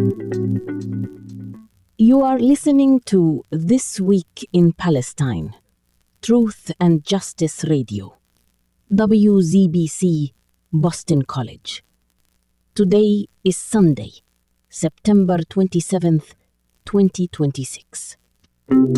You are listening to This Week in Palestine, Truth and Justice Radio, WZBC, Boston College. Today is Sunday, September 27th, 2026.